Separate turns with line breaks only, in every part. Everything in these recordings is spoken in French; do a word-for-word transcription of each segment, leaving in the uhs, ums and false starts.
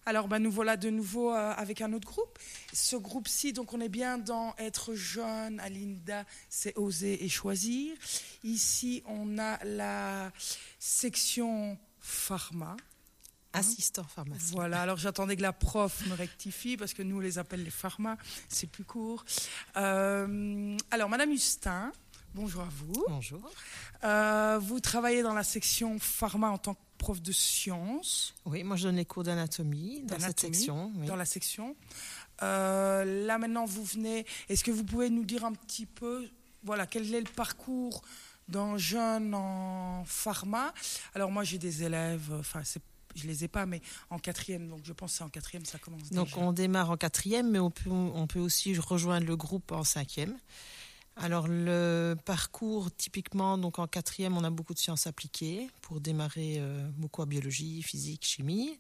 Alors, ben, nous voilà de nouveau euh, avec un autre groupe. Ce groupe-ci, donc, on est bien dans être jeune. À Linda, c'est oser et choisir. Ici, on a la section pharma.
Assistant pharmacien.
Voilà, alors j'attendais que la prof me rectifie parce que nous, on les appelle les pharma, c'est plus court. Euh, alors, Madame Hustin, bonjour à vous.
Bonjour.
Euh, vous travaillez dans la section pharma en tant que prof de sciences.
Oui, moi je donne les cours d'anatomie dans cette section. Oui.
Dans la section. Euh, là maintenant, vous venez. Est-ce que vous pouvez nous dire un petit peu, voilà, quel est le parcours d'un jeune en pharma? Alors moi, j'ai des élèves. Enfin, c'est je les ai pas, mais en quatrième, donc je pense que c'est en quatrième, ça commence
Donc
déjà.
on démarre en quatrième, mais on peut, on peut aussi rejoindre le groupe en cinquième. Alors le parcours, typiquement, donc en quatrième, on a beaucoup de sciences appliquées pour démarrer euh, beaucoup en biologie, physique, chimie.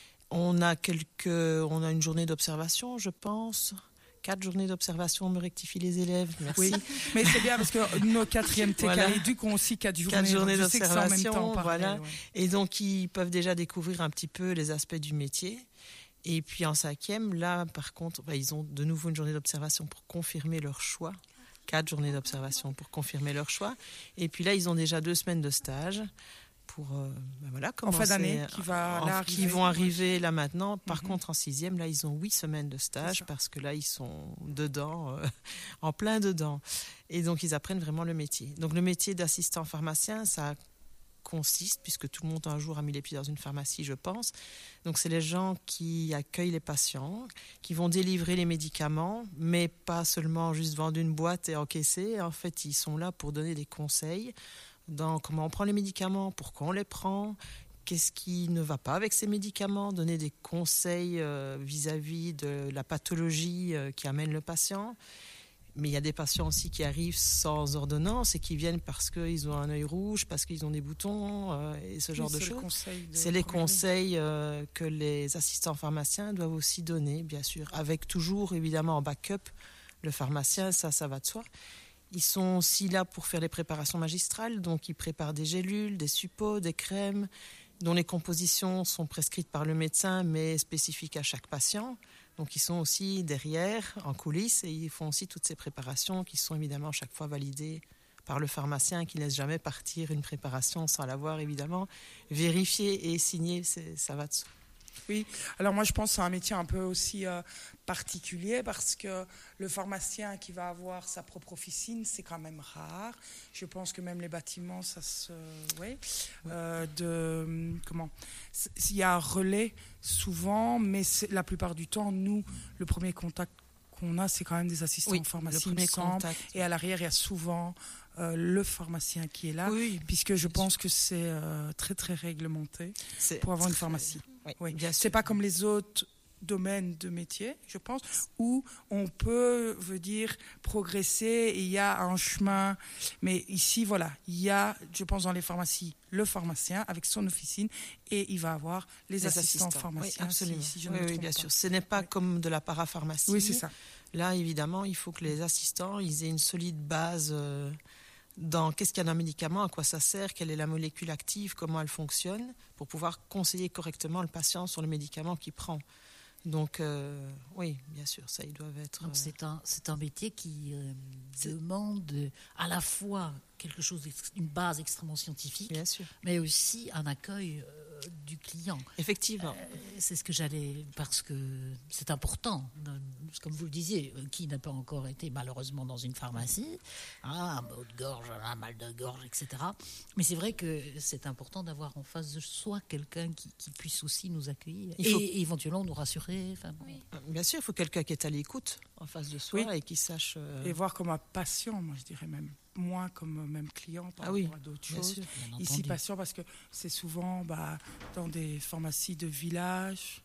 On a quelques, on a une journée d'observation, je pense. Quatre journées d'observation, on me rectifie les élèves. Merci.
Oui, mais c'est bien parce que nos quatrièmes T K
Voilà.
éduques ont aussi quatre journées,
Quatre journées
donc je sais que c'est en même temps,
d'observation,
en parallèle,
voilà.
ouais.
Et donc ils peuvent déjà découvrir un petit peu les aspects du métier. Et puis en cinquième, là par contre, bah, ils ont de nouveau une journée d'observation pour confirmer leur choix. Quatre journées d'observation pour confirmer leur choix. Et puis là, ils ont déjà deux semaines de stage pour euh, ben voilà, commencer,
en fin d'année, qui, va,
en,
là,
qui vont arriver là maintenant. Par
Mm-hmm.
contre, en sixième, là, ils ont huit semaines de stage parce que là, ils sont dedans, euh, en plein dedans. Et donc, ils apprennent vraiment le métier. Donc, le métier d'assistant pharmacien, ça consiste, puisque tout le monde un jour a mis les pieds dans une pharmacie, je pense. Donc, c'est les gens qui accueillent les patients, qui vont délivrer les médicaments, mais pas seulement juste vendre une boîte et encaisser. En fait, ils sont là pour donner des conseils dans comment on prend les médicaments, pourquoi on les prend, qu'est-ce qui ne va pas avec ces médicaments, donner des conseils euh, vis-à-vis de la pathologie euh, qui amène le patient. Mais il y a des patients aussi qui arrivent sans ordonnance et qui viennent parce qu'ils ont un œil rouge, parce qu'ils ont des boutons euh, et ce genre
oui,
de choses.
De
c'est les conseils euh, que les assistants pharmaciens doivent aussi donner, bien sûr, avec toujours évidemment en backup le pharmacien, ça, ça va de soi. Ils sont aussi là pour faire les préparations magistrales, donc ils préparent des gélules, des suppos, des crèmes, dont les compositions sont prescrites par le médecin, mais spécifiques à chaque patient. Donc ils sont aussi derrière, en coulisses, et ils font aussi toutes ces préparations qui sont évidemment chaque fois validées par le pharmacien, qui ne laisse jamais partir une préparation sans l'avoir évidemment vérifiée et signée, c'est, ça va de soi.
Oui, alors moi je pense que c'est un métier un peu aussi euh, particulier parce que le pharmacien qui va avoir sa propre officine, c'est quand même rare. Je pense que même les bâtiments, ça se... Ouais, euh, de... Comment il y a un relais souvent, mais c'est, la plupart du temps, nous, le premier contact qu'on a, c'est quand même des assistants
oui,
en pharmacie,
le premier contact.
Et à l'arrière, il y a souvent... Euh, le pharmacien qui est là,
oui,
puisque je pense que c'est euh, très très réglementé c'est pour avoir une pharmacie.
Oui,
oui.
Bien
c'est
sûr.
pas comme les autres domaines de métier, je pense, où on peut, veut dire, progresser et il y a un chemin. Mais ici, voilà, il y a, je pense, dans les pharmacies, le pharmacien avec son officine et il va avoir les, les assistants, assistants pharmaciens.
Oui, absolument.
Si, si je
oui,
ne me
oui,
trompe
bien
pas.
sûr. Ce n'est pas
oui.
comme de la parapharmacie.
Oui, c'est ça.
Là, évidemment, il faut que les assistants ils aient une solide base euh, dans qu'est-ce qu'il y a dans un médicament, à quoi ça sert, quelle est la molécule active, comment elle fonctionne, pour pouvoir conseiller correctement le patient sur le médicament qu'il prend. Donc, euh, oui, bien sûr, ça, ils doivent être...
Donc, c'est un, c'est un métier qui euh, demande à la fois quelque chose, une base extrêmement scientifique,
bien sûr.
mais aussi un accueil euh, du client.
Effectivement.
Euh, c'est ce que j'allais... Parce que c'est important, comme vous le disiez, qui n'a pas encore été malheureusement dans une pharmacie, ah, un mot de gorge, un mal de gorge, et cetera. Mais c'est vrai que c'est important d'avoir en face de soi quelqu'un qui, qui puisse aussi nous accueillir il faut... et, et éventuellement nous rassurer. Enfin, bon.
Oui. Bien sûr, il faut quelqu'un qui est à l'écoute en face de soi oui. et qui sache... Euh...
Et voir comme un patient, moi je dirais même. Moins comme même client par
ah oui,
rapport à d'autres
bien
choses.
Sûr,
Ici, patient, parce que c'est souvent bah, dans des pharmacies de village,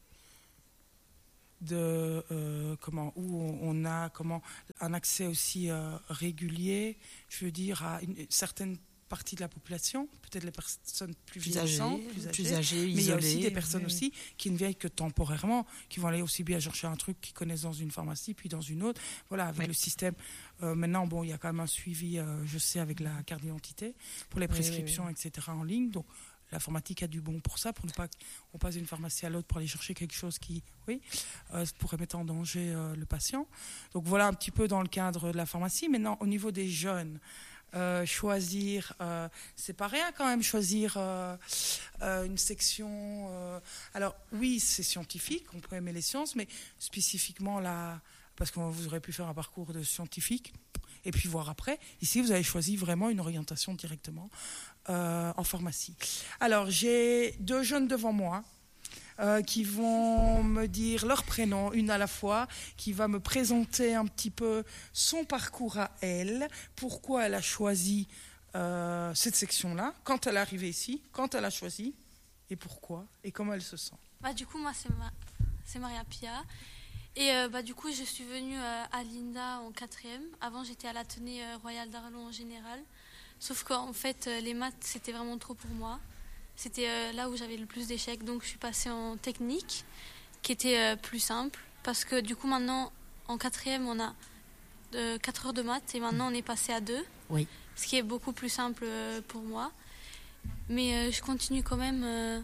de, euh, comment, où on a comment, un accès aussi euh, régulier, je veux dire, à une, une certaine partie de la population, peut-être les personnes plus vieillissantes, plus âgées,
plus âgées
mais
isolées,
il y a aussi des personnes
oui.
aussi qui ne viennent que temporairement, qui vont aller aussi bien chercher un truc qu'ils connaissent dans une pharmacie, puis dans une autre. Voilà, avec oui. le système. Euh, maintenant, bon, il y a quand même un suivi, euh, je sais, avec la carte d'identité pour les prescriptions, oui, oui, oui. et cetera en ligne. Donc l'informatique a du bon pour ça, pour ne pas qu'on passe d'une pharmacie à l'autre pour aller chercher quelque chose qui, oui, euh, pourrait mettre en danger euh, le patient. Donc voilà un petit peu dans le cadre de la pharmacie. Maintenant, au niveau des jeunes, euh, choisir, euh, c'est pas rien quand même, choisir euh, euh, une section. Euh, alors oui, c'est scientifique, on peut aimer les sciences, mais spécifiquement là, parce que vous aurez pu faire un parcours de scientifique. Et puis voir après. Ici, vous avez choisi vraiment une orientation directement euh, en pharmacie. Alors, j'ai deux jeunes devant moi euh, qui vont me dire leur prénom, une à la fois, qui va me présenter un petit peu son parcours à elle, pourquoi elle a choisi euh, cette section-là, quand elle est arrivée ici, quand elle a choisi, et pourquoi, et comment elle se sent.
Bah, du coup, moi, c'est, Ma- c'est Maria Pia. Et euh, bah, du coup, je suis venue euh, à l'INDA en quatrième. Avant, j'étais à l'Athénée euh, Royal d'Arlon en général. Sauf qu'en fait, euh, les maths, c'était vraiment trop pour moi. C'était euh, là où j'avais le plus d'échecs. Donc, je suis passée en technique, qui était euh, plus simple. Parce que du coup, maintenant, en quatrième, on a euh, quatre heures de maths. Et maintenant, on est passé à deux.
Oui.
Ce qui est beaucoup plus simple euh, pour moi. Mais euh, je continue quand même... Euh,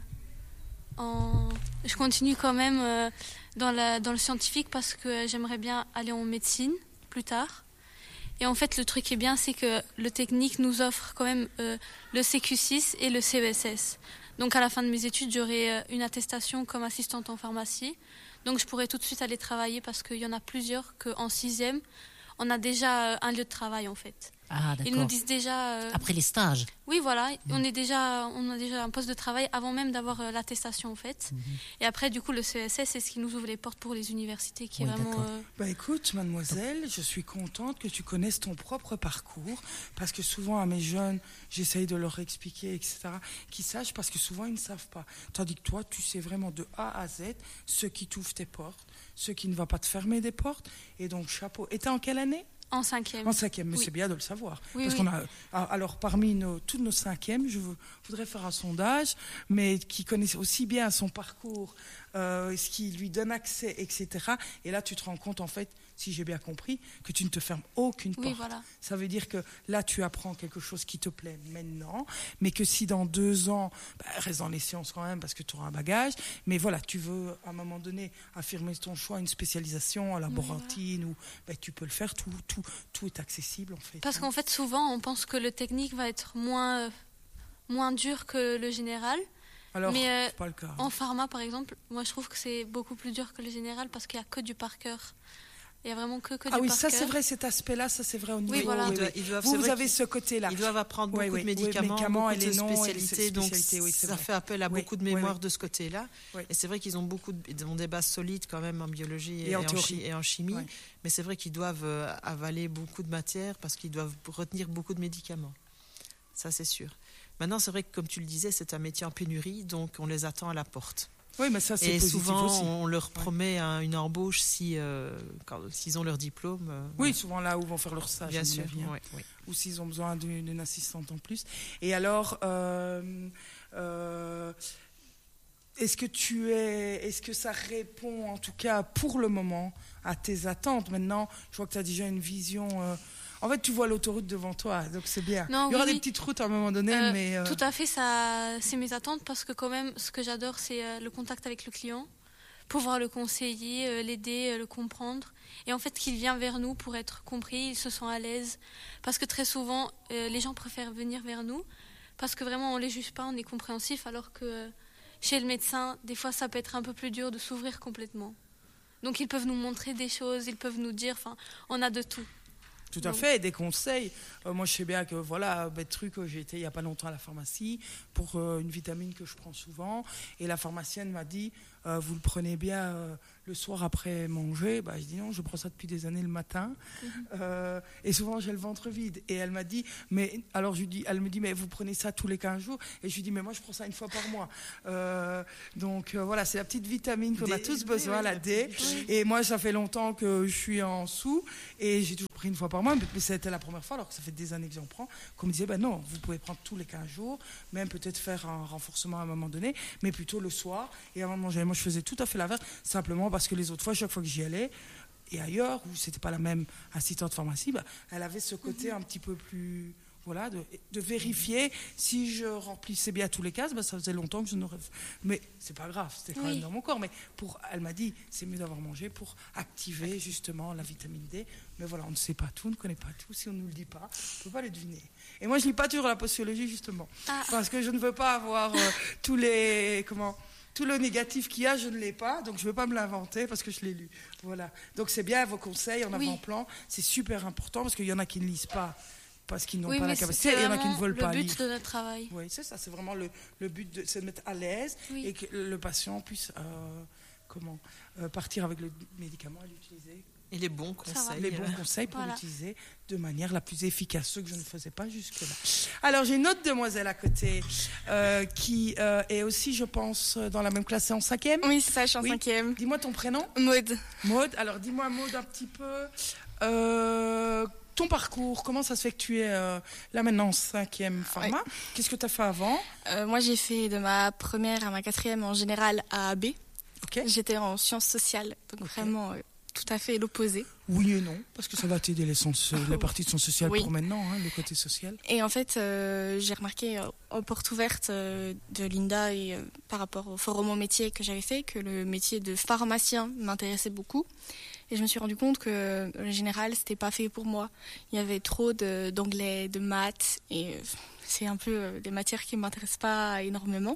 en... Je continue quand même... Euh, Dans, la, dans le scientifique parce que j'aimerais bien aller en médecine plus tard. Et en fait, le truc qui est bien, c'est que le technique nous offre quand même euh, le C Q six et le C E S S. Donc à la fin de mes études, j'aurai euh, une attestation comme assistante en pharmacie. Donc je pourrai tout de suite aller travailler parce qu'il y en a plusieurs qu'en sixième, on a déjà euh, un lieu de travail en fait.
Ah, d'accord.
Ils nous disent déjà... Euh,
Après les stages.
Oui, voilà. Mmh. On, est déjà, on a déjà un poste de travail avant même d'avoir euh, l'attestation, en fait. Mmh. Et après, du coup, le C E S S, c'est ce qui nous ouvre les portes pour les universités, qui oui, est vraiment... Euh...
Bah, écoute, mademoiselle, je suis contente que tu connaisses ton propre parcours, parce que souvent, à mes jeunes, j'essaye de leur expliquer, et cetera, qu'ils sachent, parce que souvent, ils ne savent pas. Tandis que toi, tu sais vraiment de A à Z ce qui t'ouvre tes portes, ce qui ne va pas te fermer des portes. Et donc, chapeau. Et t'es en quelle année ?
En cinquième.
En cinquième, mais
oui.
c'est bien de le savoir.
Oui,
Parce
oui.
qu'on a, alors, parmi nos, tous nos cinquièmes, je voudrais faire un sondage, mais qui connaissent aussi bien son parcours, euh, ce qui lui donne accès, et cetera. Et là, tu te rends compte, en fait, si j'ai bien compris, que tu ne te fermes aucune porte.
Oui, voilà.
Ça veut dire que là, tu apprends quelque chose qui te plaît maintenant, mais que si dans deux ans, bah, reste dans les sciences quand même, parce que tu auras un bagage, mais voilà, tu veux, à un moment donné, affirmer ton choix, une spécialisation, en laborantine, oui, voilà. ou bah, tu peux le faire, tout, tout, tout est accessible, en fait.
Parce
hein.
qu'en fait, souvent, on pense que le technique va être moins, euh, moins dur que le général.
Alors,
mais euh,
c'est pas le cas.
En pharma, par exemple, moi, je trouve que c'est beaucoup plus dur que le général parce qu'il n'y a que du par cœur. Il n'y a vraiment que, que
ah
du
oui,
par
ça
cœur.
c'est vrai, cet aspect-là, ça c'est vrai au niveau.
Oui, voilà.
Oui,
ils doivent, ils doivent,
vous, vous
vrai
avez ce côté-là.
Ils doivent apprendre
oui,
beaucoup
oui,
de médicaments,
oui, médicaments
beaucoup
et les
de
noms
spécialités,
et
donc
spécialités, oui,
ça
vrai.
fait appel à
oui,
beaucoup de mémoire
oui,
de ce côté-là.
Oui.
Et c'est vrai qu'ils ont beaucoup, de, ils ont des bases solides quand même en biologie et,
et, en,
en, chi, et en chimie.
Oui.
Mais c'est vrai qu'ils doivent euh, avaler beaucoup de matière parce qu'ils doivent retenir beaucoup de médicaments. Ça c'est sûr. Maintenant, c'est vrai que comme tu le disais, c'est un métier en pénurie, donc on les attend à la porte.
Oui, mais ça, c'est
et
positif
souvent,
aussi.
on leur promet un, une embauche si, euh, quand, s'ils ont leur diplôme. Euh,
oui,
voilà.
Souvent là où vont faire leur stage.
Bien sûr.
Avis, hein.
oui, oui.
Ou s'ils ont besoin d'une, d'une assistante en plus. Et alors, euh, euh, est-ce que tu es, est-ce que ça répond, en tout cas pour le moment, à tes attentes ? Maintenant, je vois que tu as déjà une vision. Euh, En fait, tu vois l'autoroute devant toi, donc c'est bien.
Non,
Il y aura
oui,
des petites routes à un moment donné,
euh,
mais... Euh...
Tout à fait, ça, c'est mes attentes, parce que quand même, ce que j'adore, c'est euh, le contact avec le client, pouvoir le conseiller, euh, l'aider, euh, le comprendre. Et en fait, qu'il vient vers nous pour être compris, il se sent à l'aise. Parce que très souvent, euh, les gens préfèrent venir vers nous, parce que vraiment, on ne les juge pas, on est compréhensif, alors que euh, chez le médecin, des fois, ça peut être un peu plus dur de s'ouvrir complètement. Donc, ils peuvent nous montrer des choses, ils peuvent nous dire, enfin, on a de tout.
Tout à fait, des conseils. Euh, moi, je sais bien que, voilà, bête truc, j'ai été il n'y a pas longtemps à la pharmacie pour euh, une vitamine que je prends souvent. Et la pharmacienne m'a dit, euh, vous le prenez bien euh, le soir après manger. Bah, je dis non, je prends ça depuis des années le matin. Mm-hmm. Euh, et souvent, j'ai le ventre vide. Et elle m'a dit, mais alors je lui dis, elle me dit, mais vous prenez ça tous les quinze jours. Et je lui dis, mais moi, je prends ça une fois par mois. Euh, donc, euh, voilà, c'est la petite vitamine qu'on D, a tous besoin, oui, la D. Oui. Et moi, ça fait longtemps que je suis en sous. Et j'ai toujours pris une fois par mois. Mais c'était la première fois, alors que ça fait des années que j'en prends, qu'on me disait, ben non, vous pouvez prendre tous les quinze jours, même peut-être faire un renforcement à un moment donné, mais plutôt le soir et avant de manger. Moi, je faisais tout à fait l'inverse, simplement parce que les autres fois, chaque fois que j'y allais, et ailleurs, où c'était pas la même assistante pharmacie, ben, elle avait ce côté mm-hmm. un petit peu plus Voilà, de, de vérifier si je remplissais bien tous les cases. Ben, ça faisait longtemps que je n'aurais... Mais c'est pas grave, c'était quand
Oui.
même dans mon corps. Mais pour, elle m'a dit, c'est mieux d'avoir mangé pour activer justement la vitamine D. Mais voilà, on ne sait pas tout, on ne connaît pas tout. Si on ne nous le dit pas, on ne peut pas le deviner. Et moi, je lis pas toujours la posturologie, justement.
Ah.
Parce que je ne veux pas avoir euh, tous les... Comment tout le négatif qu'il y a, je ne l'ai pas, donc je ne veux pas me l'inventer parce que je l'ai lu. Voilà. Donc c'est bien vos conseils en
Oui.
avant-plan, c'est super important parce qu'il y en a qui ne lisent pas parce qu'ils n'ont
Oui,
pas la
mais
capacité,
c'est
et il y en a qui ne
vraiment
veulent pas
le but
lire.
de notre travail.
Oui, c'est ça, c'est vraiment le, le but, de, c'est de mettre à l'aise
Oui.
et que le patient puisse euh, comment, euh, partir avec le médicament et l'utiliser.
Et les bons
va.
conseils.
Les bons conseils pour
Voilà.
l'utiliser de manière la plus efficace, ce que je ne faisais pas jusque-là. Alors, j'ai une autre demoiselle à côté euh, qui euh, est aussi, je pense, dans la même classe, c'est en cinquième.
Oui, c'est ça, je suis en
Oui.
cinquième.
Dis-moi ton prénom.
Maud.
Maud. Alors, dis-moi, Maud, un petit peu euh, ton parcours. Comment ça se fait que tu es euh, là maintenant en cinquième pharma? Qu'est-ce que tu as fait avant?
Euh, moi, j'ai fait de ma première à ma quatrième en général à A B.
Ok.
J'étais en sciences sociales, donc
Ok.
vraiment euh, tout à fait l'opposé.
Oui et non, parce que ça va t'aider les, sens, les parties de sens social
Oui.
pour maintenant, hein, le côté social.
Et en fait, euh, j'ai remarqué euh, aux portes ouvertes euh, de Linda et euh, par rapport au forum au métier que j'avais fait, que le métier de pharmacien m'intéressait beaucoup. Et je me suis rendu compte que euh, le général, c'était pas fait pour moi. Il y avait trop de, d'anglais, de maths, et euh, c'est un peu euh, des matières qui m'intéressent pas énormément.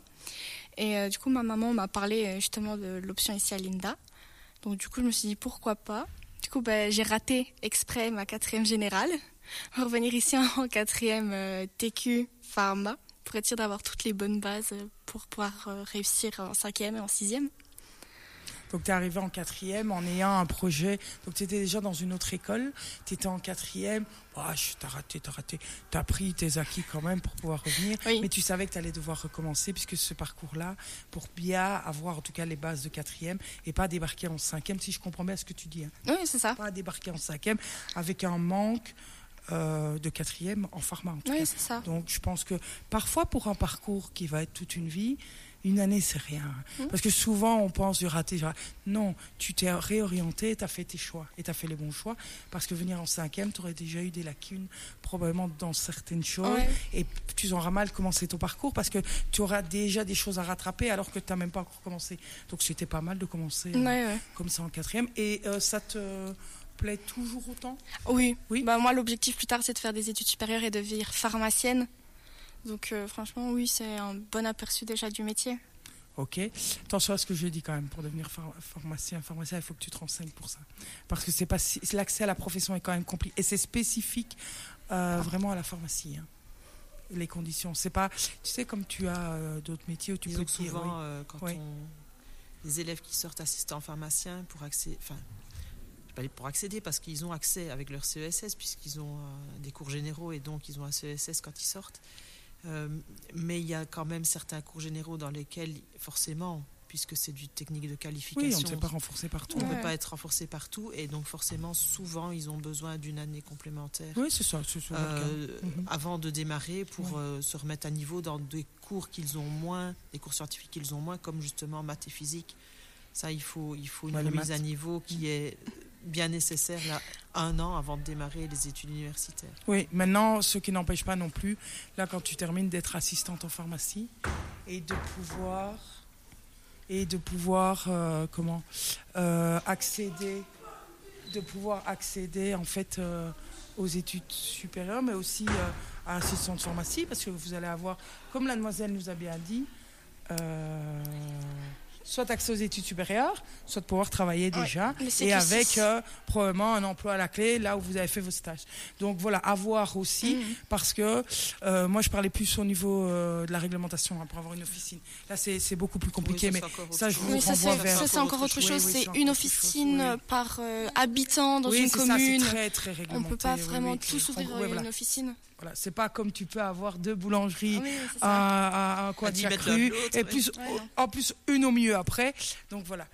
Et euh, du coup, ma maman m'a parlé euh, justement de l'option ici à Linda. Donc du coup, je me suis dit pourquoi pas. Du coup, bah, j'ai raté exprès ma quatrième générale pour revenir ici en quatrième euh, T Q pharma pour être sûr d'avoir toutes les bonnes bases euh, pour pouvoir euh, réussir en cinquième et en sixième.
Donc tu es arrivé en quatrième en ayant un projet. Donc tu étais déjà dans une autre école, tu étais en quatrième. Oh, t'as raté, t'as raté. Tu as pris tes acquis quand même pour pouvoir revenir.
Oui.
Mais tu savais que tu allais devoir recommencer puisque ce parcours-là, pour bien avoir en tout cas les bases de quatrième et pas débarquer en cinquième, si je comprends bien ce que tu dis. Hein.
Oui, c'est ça.
Pas débarquer en cinquième avec un manque euh, de quatrième en pharma en tout
Oui,
cas.
c'est ça.
Donc je pense que parfois pour un parcours qui va être toute une vie, une année c'est rien.
Mmh.
Parce que souvent on pense du raté. Non, tu t'es réorienté, tu as fait tes choix et tu as fait les bons choix. Parce que venir en cinquième, tu aurais déjà eu des lacunes probablement dans certaines choses.
Ouais.
Et tu auras mal commencé ton parcours parce que tu auras déjà des choses à rattraper alors que tu n'as même pas encore commencé. Donc c'était pas mal de commencer euh,
Ouais, ouais.
comme ça en quatrième. Et euh, ça te plaît toujours autant?
Oui.
Oui.
Bah, moi, l'objectif plus tard, c'est de faire des études supérieures et de devenir pharmacienne. Donc euh, franchement, oui, c'est un bon aperçu déjà du métier.
Ok. Attention à ce que je dis quand même. Pour devenir phar- pharmacien, pharmacien, il faut que tu te renseignes pour ça. Parce que c'est pas si- l'accès à la profession est quand même compliqué. Et c'est spécifique euh, vraiment à la pharmacie. Hein. Les conditions. C'est pas, tu sais, comme tu as euh, d'autres métiers où tu
Disons
peux
que
dire,
souvent,
oui.
euh, quand
Oui.
on... les élèves qui sortent assistants pharmaciens pour accéder, enfin, je vais pas pour accéder parce qu'ils ont accès avec leur C E S S puisqu'ils ont euh, des cours généraux et donc ils ont un C E S S quand ils sortent. Euh, mais il y a quand même certains cours généraux dans lesquels, forcément, puisque c'est du technique de qualification,
Oui, on ne s'est pas renforcé partout.
on ne
Ouais.
peut pas être renforcé partout et donc forcément, souvent, ils ont besoin d'une année complémentaire.
Oui, c'est ça. C'est souvent le cas.
Euh,
Mhm.
avant de démarrer pour
Oui.
euh, se remettre à niveau dans des cours qu'ils ont moins, des cours scientifiques qu'ils ont moins, comme justement maths et physique. Ça, il faut, il faut une
Ouais, les
remise à
maths.
niveau qui est bien nécessaire là, un an avant de démarrer les études universitaires.
Oui, maintenant, ce qui n'empêche pas non plus, là, quand tu termines, d'être assistante en pharmacie et de pouvoir, et de pouvoir, euh, comment, euh, accéder, de pouvoir accéder en fait euh, aux études supérieures, mais aussi euh, à assistante de pharmacie, parce que vous allez avoir, comme la demoiselle nous a bien dit, euh, soit accès aux études supérieures, soit de pouvoir travailler
Ouais,
déjà,
le
et
C Q six.
avec euh, probablement un emploi à la clé, là où vous avez fait vos stages. Donc voilà, à voir aussi,
Mhm.
parce que euh, moi je parlais plus au niveau euh, de la réglementation, hein, pour avoir une officine. Là c'est c'est beaucoup plus compliqué,
Oui,
mais
ça, c'est encore
ça,
autre
je
chose.
vous
Oui, ça
renvoie
c'est,
vers-
ça, c'est encore autre
Oui,
chose.
oui,
c'est
c'est encore
une
autre chose,
officine
oui.
par euh, habitant dans
oui,
une
c'est
commune.
ça, c'est très très
On
réglementé.
peut pas
oui,
vraiment
oui.
tous ouvrir
En gros,
une
voilà.
officine.
Voilà, c'est pas comme tu peux avoir deux boulangeries
Ah oui, c'est ça.
à, à, à quoi
À dix
tu as
mètres
cru,
l'un de l'autre,
et
ouais.
plus,
Ouais, non.
en plus une au milieu après. Donc voilà.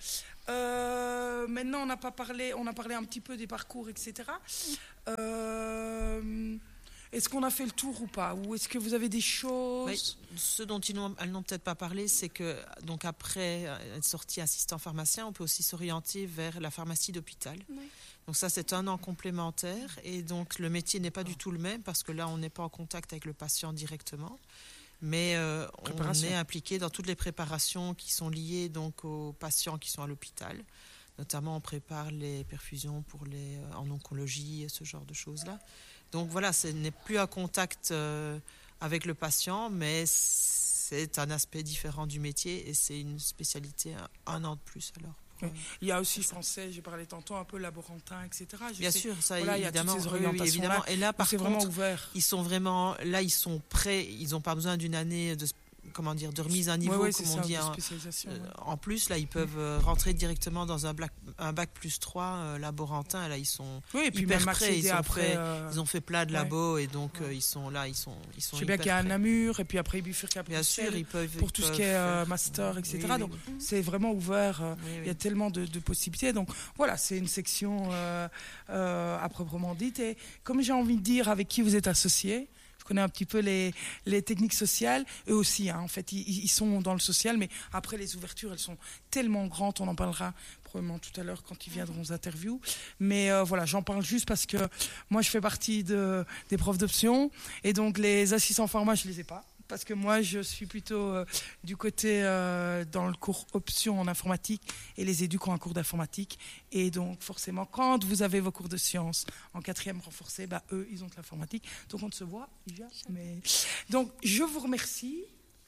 Euh, maintenant, on n'a pas parlé, on a parlé un petit peu des parcours, et cetera. Euh, Est-ce qu'on a fait le tour ou pas? Ou est-ce que vous avez des choses?
Mais ce dont ils n'ont, elles n'ont peut-être pas parlé, c'est que donc après être sorti assistant pharmacien, on peut aussi s'orienter vers la pharmacie d'hôpital. Oui. Donc ça, c'est un an complémentaire. Et donc le métier n'est pas du tout le même parce que là, on n'est pas en contact avec le patient directement. Mais euh, on est impliqué dans toutes les préparations qui sont liées donc, aux patients qui sont à l'hôpital. Notamment, on prépare les perfusions pour les, euh, en oncologie, ce genre de choses-là. Donc voilà, ce n'est plus un contact euh, avec le patient, mais c'est un aspect différent du métier et c'est une spécialité un, un an de plus alors.
Oui. Il y a aussi, je pensais, j'ai parlé tantôt un peu laborantin, et cetera. Je
Bien
sais,
sûr, ça
voilà,
évidemment.
Il y a toutes ces orientations
oui, évidemment.
là,
et là, par
c'est
contre,
vraiment ouvert.
Ils sont vraiment, là, ils sont prêts. Ils n'ont pas besoin d'une année de comment dire, de remise à niveau,
ouais, ouais,
comme
on
ça, dit. En,
euh,
en plus, là, ils peuvent euh, rentrer directement dans un, black, un bac plus trois euh, laborantin. Là, ils sont
oui, et puis
hyper
même
prêts. Ils, sont
après,
prêts
euh...
ils ont fait plein de labos
ouais.
et donc
ouais.
euh, ils sont là, ils sont, ils sont.
Je sais bien qu'il y a un Namur et puis après ils bifurquent à
Bien sûr, ils peuvent
pour
ils
tout
peuvent
ce qui est euh,
faire...
master, et cetera.
Oui,
donc
oui, oui.
c'est vraiment ouvert. Euh,
oui, oui.
Il y a tellement de, de possibilités. Donc voilà, c'est une section euh, euh, à proprement dite. Et comme j'ai envie de dire, avec qui vous êtes associés. Je connais un petit peu les, les techniques sociales. Eux aussi, hein, en fait, ils, ils sont dans le social, mais après, les ouvertures, elles sont tellement grandes. On en parlera probablement tout à l'heure quand ils viendront aux interviews. Mais euh, voilà, j'en parle juste parce que moi, je fais partie de, des profs d'option. Et donc, les assistants pharma, je ne les ai pas. Parce que moi, je suis plutôt euh, du côté euh, dans le cours option en informatique et les éducs ont un cours d'informatique. Et donc, forcément, quand vous avez vos cours de sciences en quatrième renforcé, bah, eux, ils ont de l'informatique. Donc, on ne se voit jamais. Donc, je vous remercie.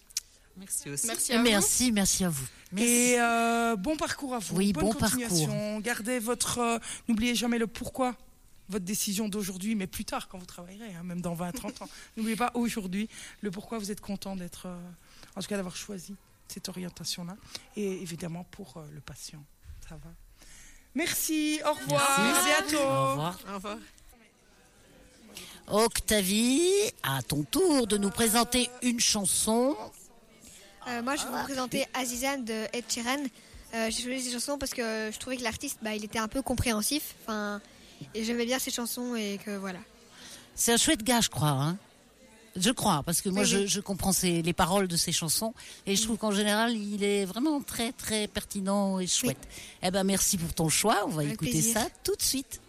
Merci aussi.
Merci à merci, vous. Merci à vous. Merci.
Et euh, bon parcours à vous.
Oui,
Bonne
bon
continuation.
parcours.
Gardez votre... Euh, n'oubliez jamais le pourquoi. Votre décision d'aujourd'hui, mais plus tard quand vous travaillerez, hein, même dans vingt à trente ans. N'oubliez pas aujourd'hui le pourquoi vous êtes content d'être, euh, en tout cas d'avoir choisi cette orientation-là. Et évidemment pour euh, le patient. Ça va. Merci, au revoir,
Merci.
à bientôt.
Au revoir.
Au revoir.
Octavie, à ton tour de nous présenter une chanson.
Euh, moi, je vais vous présenter Azizan de Ed Sheeran. Euh, j'ai choisi cette chanson parce que je trouvais que l'artiste, bah, il était un peu compréhensif. Enfin... Et j'aimais bien ces chansons et que voilà.
C'est un chouette gars, je crois. Hein je crois, parce que moi,
oui,
je,
oui.
je comprends ses, les paroles de ses chansons. Et je trouve qu'en général, il est vraiment très, très pertinent et chouette. Oui. Eh ben, merci pour ton choix. On va
Avec
écouter
plaisir.
ça tout de suite.